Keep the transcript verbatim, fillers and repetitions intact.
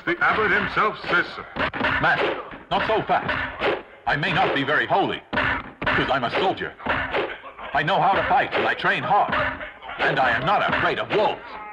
The abbot himself says so. Master, not so fast. I may not be very holy, because I'm a soldier. I know how to fight, and I train hard. And I am not afraid of wolves.